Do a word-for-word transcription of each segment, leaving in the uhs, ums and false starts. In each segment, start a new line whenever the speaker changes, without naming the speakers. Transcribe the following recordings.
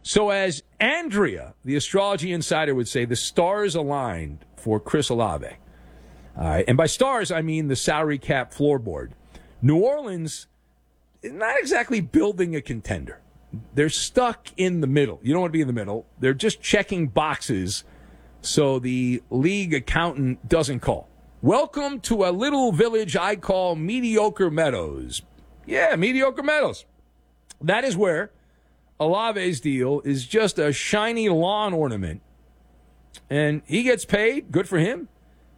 So as Andrea, the astrology insider, would say, the stars aligned for Chris Olave. All right, and by stars, I mean the salary cap floorboard. New Orleans is not exactly building a contender. They're stuck in the middle. You don't want to be in the middle. They're just checking boxes so the league accountant doesn't call. Welcome to a little village I call Mediocre Meadows. Yeah, Mediocre Meadows. That is where Olave's deal is just a shiny lawn ornament. And he gets paid. Good for him.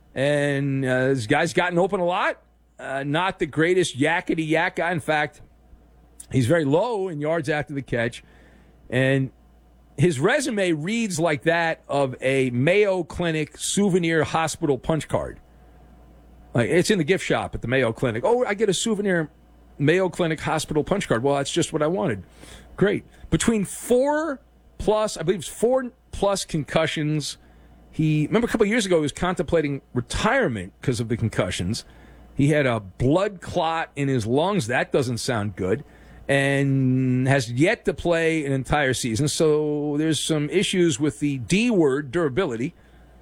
And uh, this guy's gotten open a lot. Uh, not the greatest yakety yak guy. In fact, he's very low in yards after the catch. And his resume reads like that of a Mayo Clinic souvenir hospital punch card. Like, it's in the gift shop at the Mayo Clinic. Oh, I get a souvenir Mayo Clinic hospital punch card. Well, that's just what I wanted. Great. Between four plus, I believe it's four plus concussions. He, remember a couple of years ago, he was contemplating retirement because of the concussions. He had a blood clot in his lungs. That doesn't sound good. And has yet to play an entire season. So there's some issues with the D word, durability.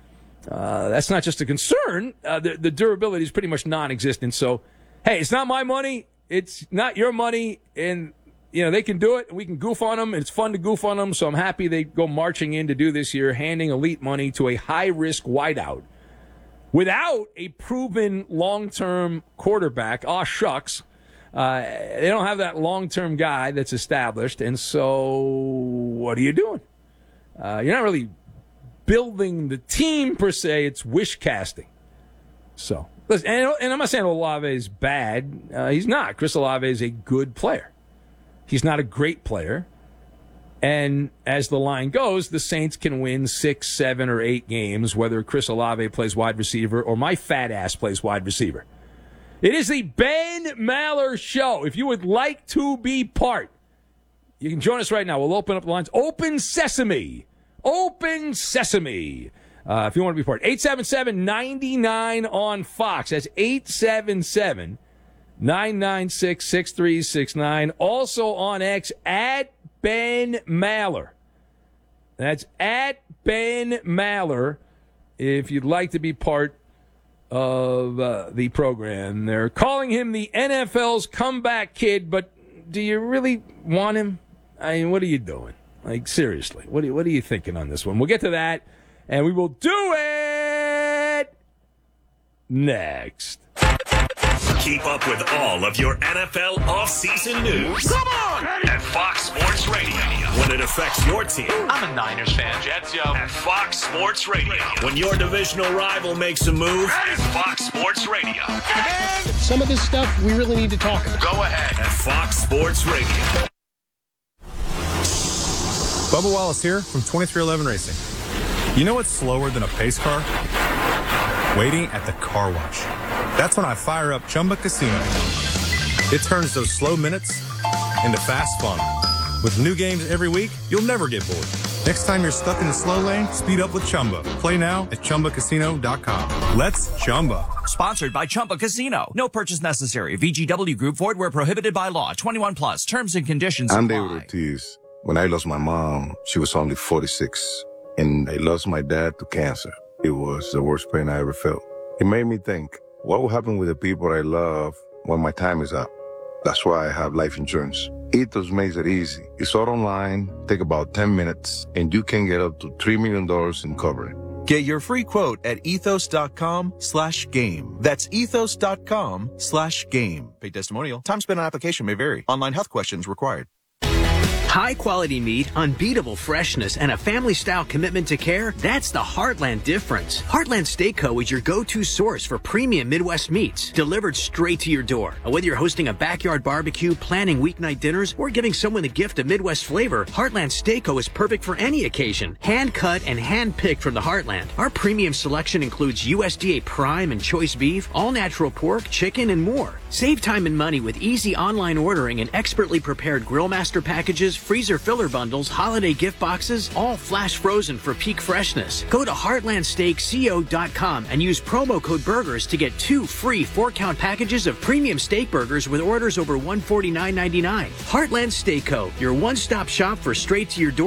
Uh, that's not just a concern. Uh, the, the durability is pretty much non-existent. So, hey, it's not my money. It's not your money. And, you know, they can do it. And we can goof on them. And it's fun to goof on them. So I'm happy they go marching in to do this year, handing elite money to a high-risk wideout without a proven long-term quarterback. Aw, shucks. Uh, they don't have that long-term guy that's established. And so what are you doing? Uh, you're not really building the team, per se. It's wish casting. So, listen, and, and I'm not saying Olave is bad. Uh, he's not. Chris Olave is a good player. He's not a great player. And as the line goes, the Saints can win six, seven, or eight games, whether Chris Olave plays wide receiver or my fat ass plays wide receiver. It is the Ben Maller Show. If you would like to be part, you can join us right now. We'll open up the lines. Open sesame. Open sesame. Uh, if you want to be part. eight seven seven, nine nine on Fox. That's eight seven seven, nine nine six, six three six nine. Also on X, at Ben Maller. That's at Ben Maller. If you'd like to be part of uh, the program. They're calling him the N F L's comeback kid, but do you really want him? I mean, what are you doing? Like, seriously, what are you, what are you thinking on this one? We'll get to that, and we will do it next.
Keep up with all of your N F L offseason news.
Come on!
At Fox Sports Radio. When it affects your team.
I'm a Niners fan. Jets, yo.
At Fox Sports Radio. When your divisional rival makes a move. At Fox Sports Radio.
Some of this stuff we really need to talk about.
Go ahead. At Fox Sports Radio.
Bubba Wallace here from twenty-three eleven Racing. You know what's slower than a pace car? Waiting at the car wash. That's when I fire up Chumba Casino. It turns those slow minutes into fast fun. With new games every week, you'll never get bored. Next time you're stuck in the slow lane, speed up with Chumba. Play now at Chumba Casino dot com. Let's Chumba.
Sponsored by Chumba Casino. No purchase necessary. V G W Group. Void where prohibited by law. twenty-one plus. Terms and conditions apply.
I'm David Ortiz. When I lost my mom, she was only forty-six. And I lost my dad to cancer. It was the worst pain I ever felt. It made me think, what will happen with the people I love when my time is up? That's why I have life insurance. Ethos makes it easy. It's all online, take about ten minutes, and you can get up to three million dollars in coverage.
Get your free quote at ethos.com slash game. That's ethos.com slash game. Paid testimonial. Time spent on application may vary. Online health questions required.
High-quality meat, unbeatable freshness, and a family-style commitment to care, that's the Heartland difference. Heartland Steak Co. is your go-to source for premium Midwest meats, delivered straight to your door. Whether you're hosting a backyard barbecue, planning weeknight dinners, or giving someone the gift of Midwest flavor, Heartland Steak Co. is perfect for any occasion. Hand-cut and hand-picked from the Heartland. Our premium selection includes U S D A prime and choice beef, all-natural pork, chicken, and more. Save time and money with easy online ordering and expertly prepared Grillmaster packages, freezer filler bundles, holiday gift boxes, all flash frozen for peak freshness. Go to heartland steak co dot com and use promo code BURGERS to get two free four-count packages of premium steak burgers with orders over one forty-nine ninety-nine. Heartland Steak Co., your one-stop shop for straight-to-your-door